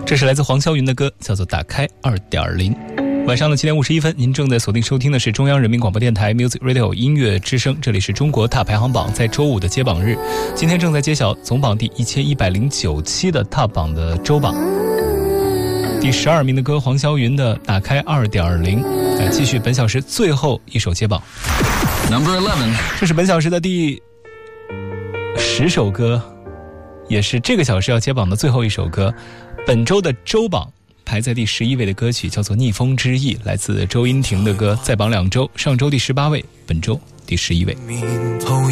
这是来自黄霄云的歌，叫做《打开 2.0》。晚上的7点51分，您正在锁定收听的是中央人民广播电台 Music Radio 音乐之声，这里是中国踏排行榜在周五的揭榜日。今天正在揭晓总榜第1109期的踏榜的周榜。第12名的歌，黄霄云的《打开 2.0》。来继续本小时最后一首揭榜。 Number 11， 这是本小时的第10首歌，也是这个小时要揭榜的最后一首歌。本周的周榜排在第11位的歌曲叫做《逆风之翼》，来自周英婷的歌，在榜2周，上周第18位，本周第11位。